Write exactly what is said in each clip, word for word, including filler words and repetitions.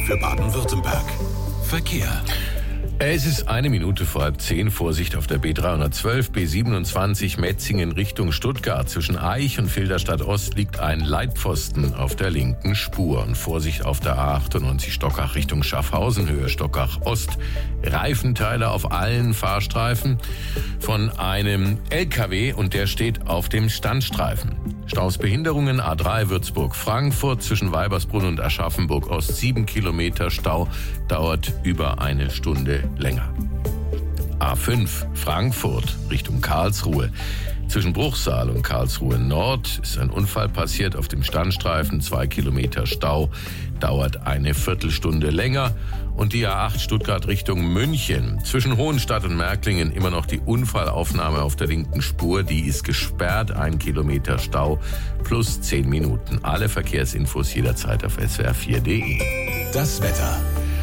für Baden-Württemberg. Verkehr. Es ist eine Minute vor halb zehn. Vorsicht auf der B dreihundertzwölf, B siebenundzwanzig Metzingen Richtung Stuttgart. Zwischen Aich und Filderstadt Ost liegt ein Leitpfosten auf der linken Spur. Und Vorsicht auf der A achtundneunzig Stockach Richtung Schaffhausen, Höhe Stockach Ost. Reifenteile auf allen Fahrstreifen von einem L K W und der steht auf dem Standstreifen. Staus Behinderungen A drei Würzburg-Frankfurt zwischen Weibersbrunn und Aschaffenburg Ost. Sieben Kilometer Stau, dauert über eine Stunde länger. A fünf Frankfurt Richtung Karlsruhe. Zwischen Bruchsal und Karlsruhe Nord ist ein Unfall passiert auf dem Standstreifen. Zwei Kilometer Stau, dauert eine Viertelstunde länger. Und die A acht Stuttgart Richtung München. Zwischen Hohenstadt und Märklingen immer noch die Unfallaufnahme auf der linken Spur. Die ist gesperrt. Ein Kilometer Stau plus zehn Minuten. Alle Verkehrsinfos jederzeit auf s w r vier punkt d e. Das Wetter.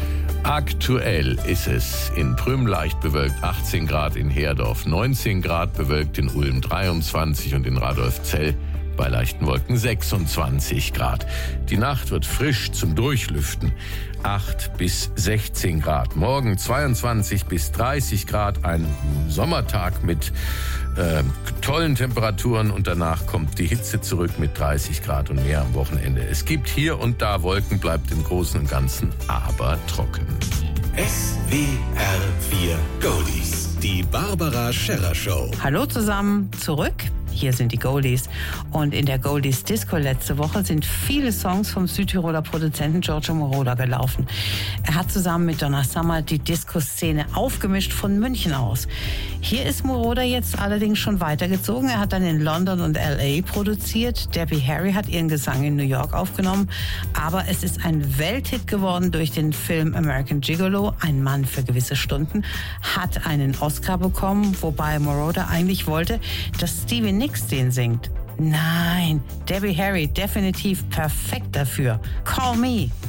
Aktuell ist es in Prüm leicht bewölkt, achtzehn Grad in Herdorf, neunzehn Grad bewölkt in Ulm, dreiundzwanzig und in Radolfzell bei leichten Wolken sechsundzwanzig Grad. Die Nacht wird frisch zum Durchlüften, acht bis sechzehn Grad. Morgen zweiundzwanzig bis dreißig Grad, ein Sommertag mit äh, tollen Temperaturen und danach kommt die Hitze zurück mit dreißig Grad und mehr am Wochenende. Es gibt hier und da Wolken, bleibt im Großen und Ganzen aber trocken. S W R vier Goldies. Die Barbara Scherrer Show. Hallo zusammen, zurück. Hier sind die Goldies. Und in der Goldies Disco letzte Woche sind viele Songs vom Südtiroler Produzenten Giorgio Moroder gelaufen. Er hat zusammen mit Donna Summer die Disco-Szene aufgemischt von München aus. Hier ist Moroder jetzt allerdings schon weitergezogen. Er hat dann in London und L A produziert. Debbie Harry hat ihren Gesang in New York aufgenommen. Aber es ist ein Welthit geworden durch den Film American Gigolo. Ein Mann für gewisse Stunden hat einen Oscar bekommen, wobei Moroder eigentlich wollte, dass Stevie Nicks den singt. Nein, Debbie Harry definitiv perfekt dafür. Call Me.